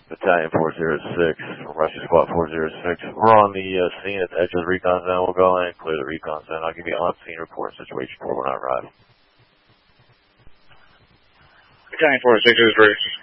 Battalion 406, Rescue Squad 406. We're on the scene at the edge of the recon zone. We'll go in and clear the recon zone. I'll give you an on-scene report situation for when I arrive. Battalion 406 is ready.